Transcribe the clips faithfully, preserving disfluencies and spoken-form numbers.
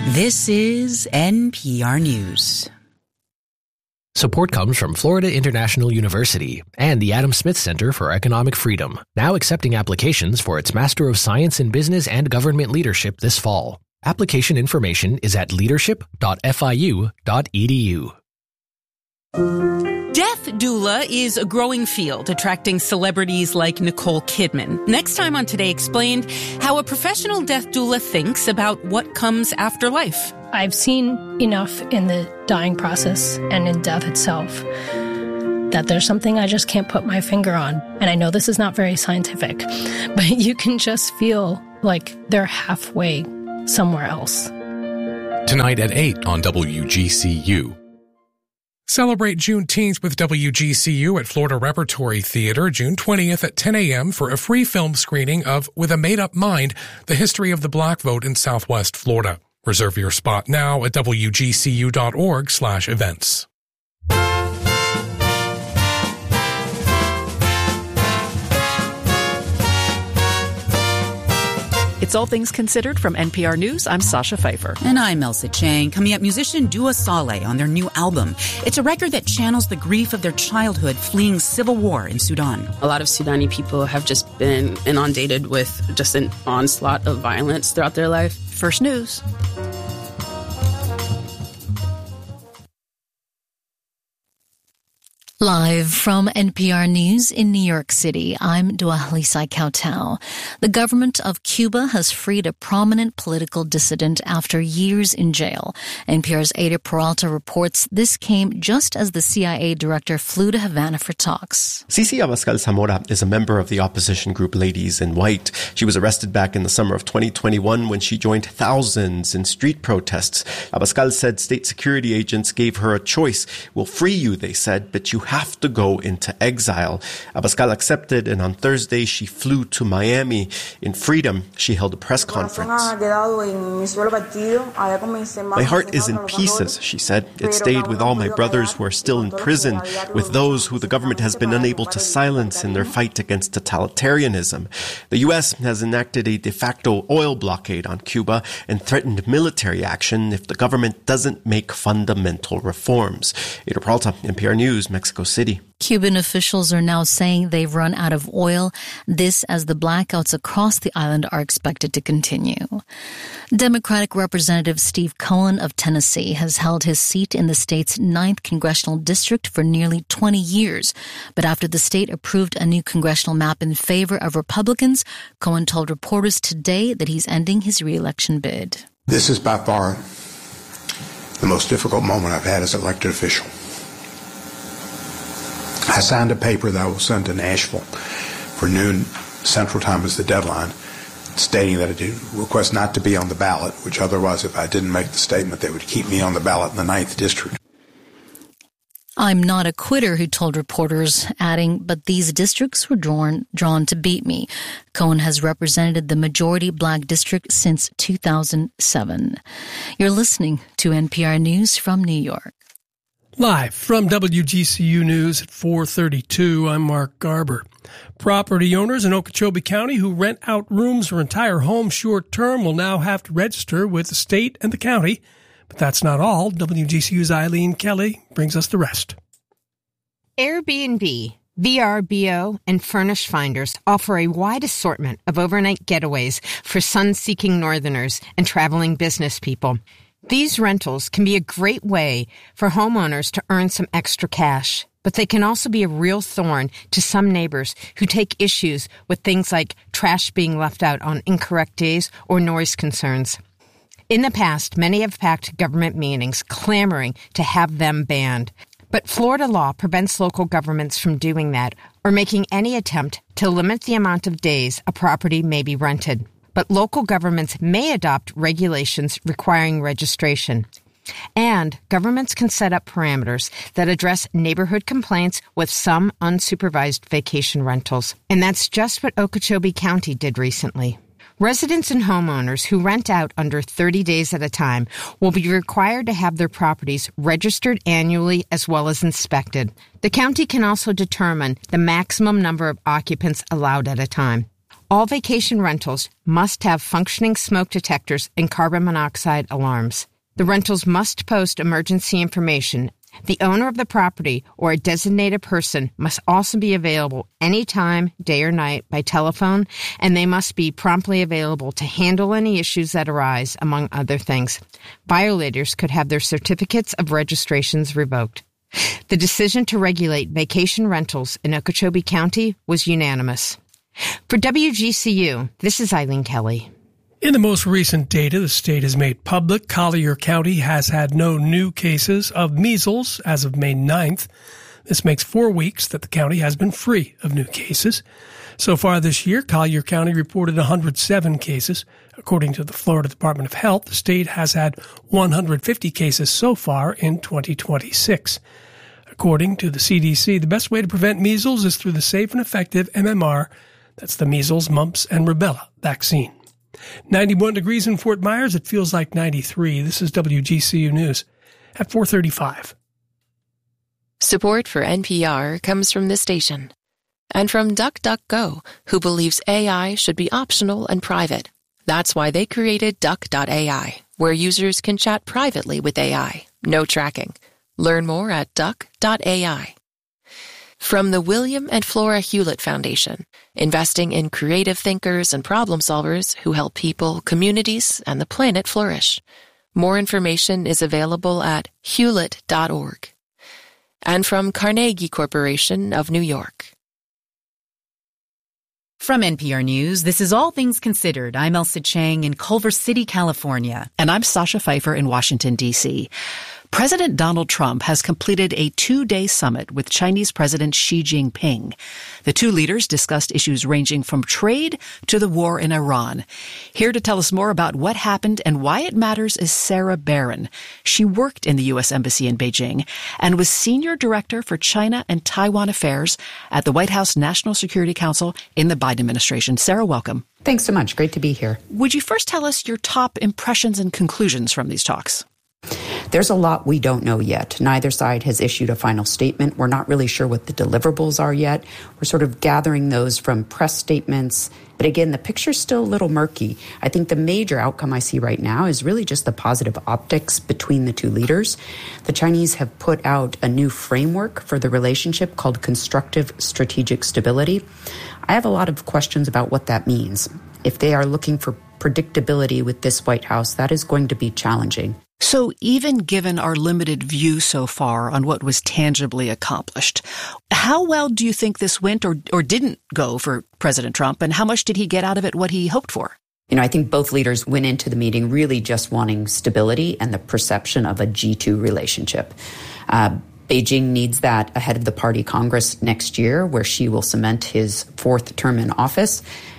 This is N P R News. Support comes from Florida International University and the Adam Smith Center for Economic Freedom, now accepting applications for its Master of Science in Business and Government Leadership this fall. Application information is at leadership dot f i u dot e d u. Death doula is a growing field, attracting celebrities like Nicole Kidman. Next time on Today Explained, how a professional death doula thinks about what comes after life. I've seen enough in the dying process and in death itself that there's something I just can't put my finger on. And I know this is not very scientific, but you can just feel like they're halfway somewhere else. Tonight at eight on W G C U. Celebrate Juneteenth with W G C U at Florida Repertory Theater June twentieth at ten a.m. for a free film screening of With a Made-Up Mind, The History of the Black Vote in Southwest Florida. Reserve your spot now at w g c u dot org slash events. It's All Things Considered from N P R News. I'm Sasha Pfeiffer. And I'm Elsa Chang. Coming up, musician Dua Saleh on their new album. It's a record that channels the grief of their childhood fleeing civil war in Sudan. A lot of Sudani people have just been inundated with just an onslaught of violence throughout their life. First News. Live from N P R News in New York City, I'm Dua Halisai Kautau. The government of Cuba has freed a prominent political dissident after years in jail. N P R's Ada Peralta reports this came just as the C I A director flew to Havana for talks. Cici Abascal Zamora is a member of the opposition group Ladies in White. She was arrested back in the summer of twenty twenty-one when she joined thousands in street protests. Abascal said state security agents gave her a choice. We'll free you, they said, but you have to go into exile. Abascal accepted, and on Thursday she flew to Miami. In freedom, she held a press conference. My heart is in pieces, she said. It stayed with all my brothers who are still in prison, with those who the government has been unable to silence in their fight against totalitarianism. The U S has enacted a de facto oil blockade on Cuba and threatened military action if the government doesn't make fundamental reforms. Ada Peralta, N P R News, Mexico City. Cuban officials are now saying they've run out of oil, this as the blackouts across the island are expected to continue. Democratic Representative Steve Cohen of Tennessee has held his seat in the state's ninth congressional district for nearly twenty years. But after the state approved a new congressional map in favor of Republicans, Cohen told reporters today that he's ending his re-election bid. This is by far the most difficult moment I've had as elected official. I signed a paper that I will send to Nashville for noon Central Time as the deadline, stating that I do request not to be on the ballot, which otherwise, if I didn't make the statement, they would keep me on the ballot in the ninth district. I'm not a quitter, he told reporters, adding, but these districts were drawn, drawn to beat me. Cohen has represented the majority black district since two thousand seven. You're listening to N P R News from New York. Live from W G C U News at four thirty-two, I'm Mark Garber. Property owners in Okeechobee County who rent out rooms or entire homes short-term will now have to register with the state and the county. But that's not all. W G C U's Eileen Kelly brings us the rest. Airbnb, V R B O, and Furnish Finders offer a wide assortment of overnight getaways for sun-seeking northerners and traveling business people. These rentals can be a great way for homeowners to earn some extra cash, but they can also be a real thorn to some neighbors who take issues with things like trash being left out on incorrect days or noise concerns. In the past, many have packed government meetings clamoring to have them banned. But Florida law prevents local governments from doing that or making any attempt to limit the amount of days a property may be rented. But local governments may adopt regulations requiring registration. And governments can set up parameters that address neighborhood complaints with some unsupervised vacation rentals. And that's just what Okeechobee County did recently. Residents and homeowners who rent out under thirty days at a time will be required to have their properties registered annually as well as inspected. The county can also determine the maximum number of occupants allowed at a time. All vacation rentals must have functioning smoke detectors and carbon monoxide alarms. The rentals must post emergency information. The owner of the property or a designated person must also be available anytime, day or night, by telephone, and they must be promptly available to handle any issues that arise, among other things. Violators could have their certificates of registrations revoked. The decision to regulate vacation rentals in Okeechobee County was unanimous. For W G C U, this is Eileen Kelly. In the most recent data the state has made public, Collier County has had no new cases of measles as of May ninth. This makes four weeks that the county has been free of new cases. So far this year, Collier County reported one hundred seven cases. According to the Florida Department of Health, the state has had one hundred fifty cases so far in twenty twenty-six. According to the C D C, the best way to prevent measles is through the safe and effective M M R. That's the measles, mumps, and rubella vaccine. ninety-one degrees in Fort Myers. It feels like ninety-three. This is W G C U News at four thirty-five. Support for N P R comes from this station and from DuckDuckGo, who believes A I should be optional and private. That's why they created Duck dot A I, where users can chat privately with A I. No tracking. Learn more at Duck dot A I. From the William and Flora Hewlett Foundation, investing in creative thinkers and problem solvers who help people, communities, and the planet flourish. More information is available at hewlett dot org. And from Carnegie Corporation of New York. From N P R News, this is All Things Considered. I'm Elsa Chang in Culver City, California. And I'm Sasha Pfeiffer in Washington, D C President Donald Trump has completed a two-day summit with Chinese President Xi Jinping. The two leaders discussed issues ranging from trade to the war in Iran. Here to tell us more about what happened and why it matters is Sarah Barron. She worked in the U S Embassy in Beijing and was Senior Director for China and Taiwan Affairs at the White House National Security Council in the Biden administration. Sarah, welcome. Thanks so much. Great to be here. Would you first tell us your top impressions and conclusions from these talks? There's a lot we don't know yet. Neither side has issued a final statement. We're not really sure what the deliverables are yet. We're sort of gathering those from press statements. But again, the picture's still a little murky. I think the major outcome I see right now is really just the positive optics between the two leaders. The Chinese have put out a new framework for the relationship called Constructive Strategic Stability. I have a lot of questions about what that means. If they are looking for predictability with this White House, that is going to be challenging. So even given our limited view so far on what was tangibly accomplished, how well do you think this went or, or didn't go for President Trump, and how much did he get out of it what he hoped for? You know, I think both leaders went into the meeting really just wanting stability and the perception of a G two relationship. Uh, Beijing needs that ahead of the Party Congress next year, where Xi will cement his fourth term in office.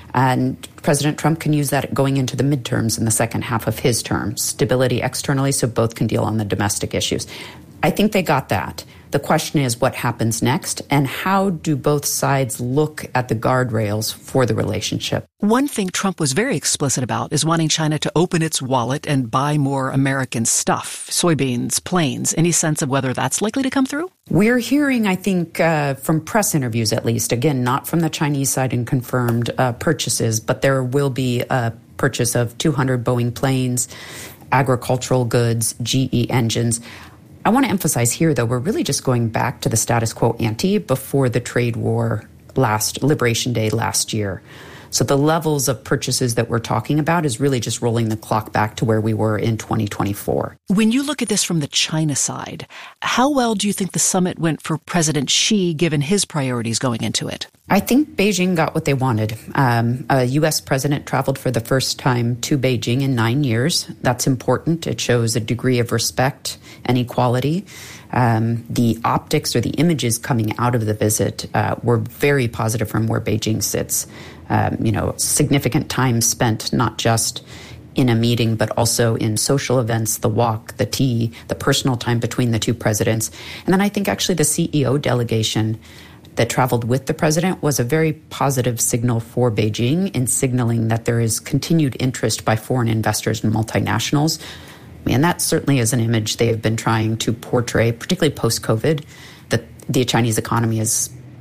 And President Trump can use that going into the midterms in the second half of his term. Stability externally, so both can deal on the domestic issues. I think they got that. The question is what happens next, and how do both sides look at the guardrails for the relationship? One thing Trump was very explicit about is wanting China to open its wallet and buy more American stuff, soybeans, planes. Any sense of whether that's likely to come through? We're hearing, I think, uh, from press interviews at least, again, not from the Chinese side in confirmed uh, purchases, but there will be a purchase of two hundred Boeing planes, agricultural goods, G E engines. I want to emphasize here, though, we're really just going back to the status quo ante before the trade war last Liberation Day last year. So the levels of purchases that we're talking about is really just rolling the clock back to where we were in twenty twenty-four. When you look at this from the China side, how well do you think the summit went for President Xi, given his priorities going into it? I think Beijing got what they wanted. Um, a U S president traveled for the first time to Beijing in nine years. That's important. It shows a degree of respect and equality. Um, the optics or the images coming out of the visit uh, were very positive from where Beijing sits. Um, you know, significant time spent not just in a meeting, but also in social events, the walk, the tea, the personal time between the two presidents. And then I think actually the C E O delegation that traveled with the president was a very positive signal for Beijing in signaling that there is continued interest by foreign investors and multinationals. And that certainly is an image they have been trying to portray, particularly post-COVID, that the Chinese economy is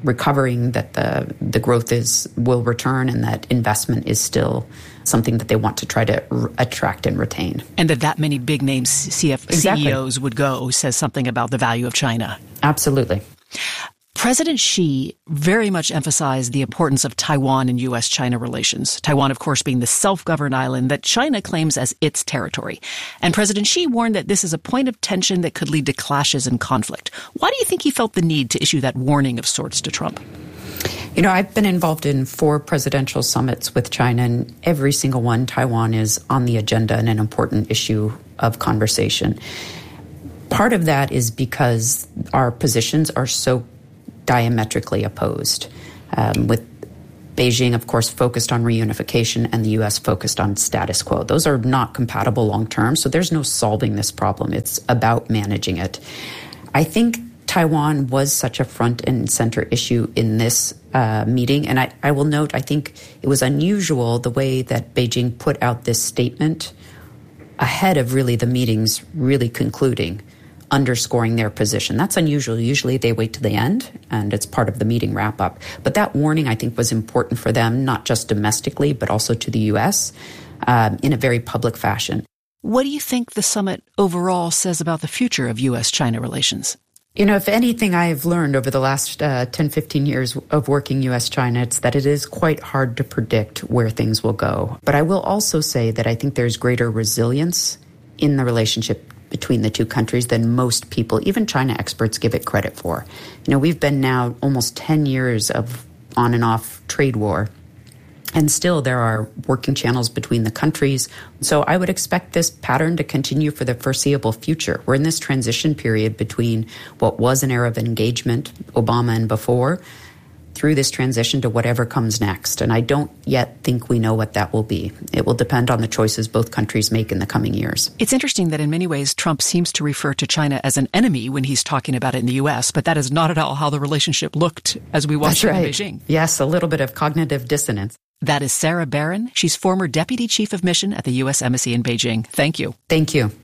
recovering, that the the growth is will return, and that investment is still something that they want to try to r- attract and retain. And that that many big name C F- exactly. C E Os would go says something about the value of China. Absolutely. President Xi very much emphasized the importance of Taiwan and U S China relations. Taiwan, of course, being the self-governed island that China claims as its territory. And President Xi warned that this is a point of tension that could lead to clashes and conflict. Why do you think he felt the need to issue that warning of sorts to Trump? You know, I've been involved in four presidential summits with China, and every single one, Taiwan is on the agenda and an important issue of conversation. Part of that is because our positions are so diametrically opposed, um, with Beijing, of course, focused on reunification and the U S focused on status quo. Those are not compatible long term, so there's no solving this problem. It's about managing it. I think Taiwan was such a front and center issue in this uh, meeting. And I, I will note, I think it was unusual the way that Beijing put out this statement ahead of really the meetings really concluding, underscoring their position. That's unusual. Usually they wait to the end, and it's part of the meeting wrap-up. But that warning, I think, was important for them, not just domestically, but also to the U S um, in a very public fashion. What do you think the summit overall says about the future of U S China relations? You know, if anything I've learned over the last uh, ten, fifteen years of working U S China, it's that it is quite hard to predict where things will go. But I will also say that I think there's greater resilience in the relationship between the two countries than most people, even China experts, give it credit for. You know, we've been now almost ten years of on and off trade war. And still there are working channels between the countries. So I would expect this pattern to continue for the foreseeable future. We're in this transition period between what was an era of engagement, Obama and before, through this transition to whatever comes next. And I don't yet think we know what that will be. It will depend on the choices both countries make in the coming years. It's interesting that in many ways Trump seems to refer to China as an enemy when he's talking about it in the U S, but that is not at all how the relationship looked as we watched it in Beijing. Yes, a little bit of cognitive dissonance. That is Sarah Barron. She's former Deputy Chief of Mission at the U S Embassy in Beijing. Thank you. Thank you.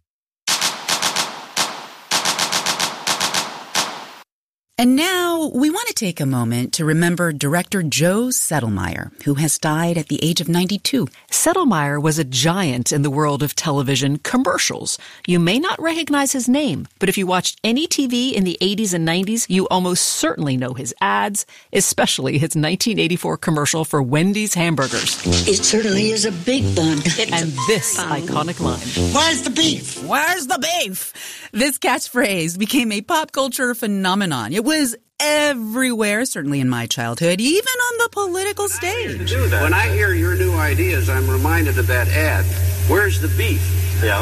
And now we want to take a moment to remember director Joe Settlemeyer, who has died at the age of ninety-two. Settlemeyer was a giant in the world of television commercials. You may not recognize his name, but if you watched any T V in the eighties and nineties, you almost certainly know his ads, especially his nineteen eighty-four commercial for Wendy's hamburgers. It certainly is a big bun. And this bun. Iconic line. Where's the beef? Where's the beef? This catchphrase became a pop culture phenomenon. It was everywhere, certainly in my childhood, even on the political stage. When I hear your new ideas, I'm reminded of that ad. Where's the beef? Yeah.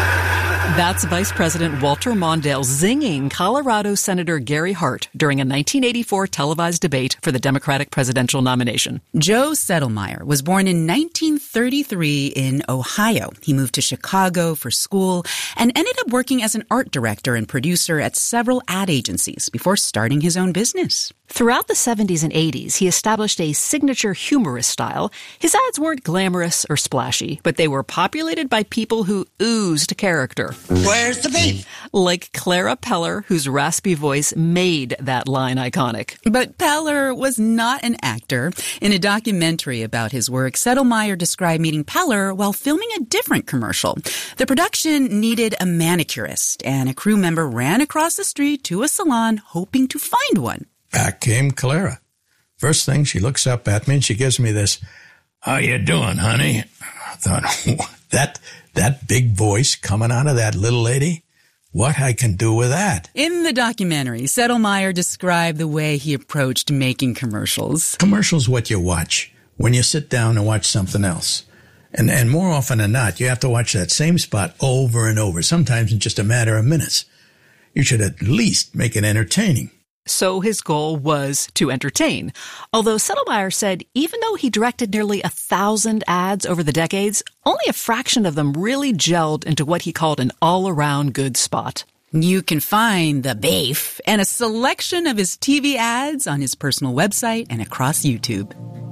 That's Vice President Walter Mondale zinging Colorado Senator Gary Hart during a nineteen eighty-four televised debate for the Democratic presidential nomination. Joe Settlemeyer was born in nineteen thirty-three in Ohio. He moved to Chicago for school and ended up working as an art director and producer at several ad agencies before starting his own business. Throughout the seventies and eighties, he established a signature humorous style. His ads weren't glamorous or splashy, but they were populated by people who oozed character. Where's the beef? Like Clara Peller, whose raspy voice made that line iconic. But Peller was not an actor. In a documentary about his work, Settlemeyer described meeting Peller while filming a different commercial. The production needed a manicurist, and a crew member ran across the street to a salon hoping to find one. Back came Clara. First thing, she looks up at me and she gives me this, "How you doing, honey?" I thought, that that big voice coming out of that little lady? What I can do with that? In the documentary, Settlemeyer described the way he approached making commercials. Commercials what you watch when you sit down and watch something else. And and more often than not, you have to watch that same spot over and over, sometimes in just a matter of minutes. You should at least make it entertaining. So his goal was to entertain. Although Settlemeyer said even though he directed nearly a thousand ads over the decades, only a fraction of them really gelled into what he called an all-around good spot. You can find the beef and a selection of his T V ads on his personal website and across YouTube.